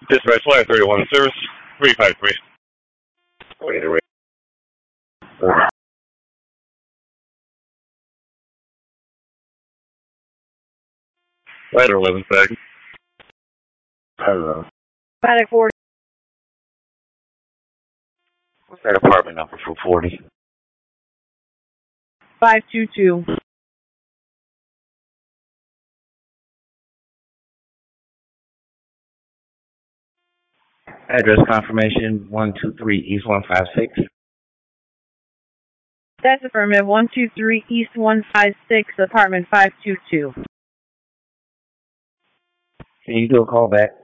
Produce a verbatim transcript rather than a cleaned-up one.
Dispatch Line thirty-one service three five three. Wait a minute. Ladder eleven seconds. Hello. Paddock forty. What's that apartment number for forty? five two two. Address confirmation one two three East one five six. That's affirmative. one two three East one five six, apartment five two two. Can you do a call back?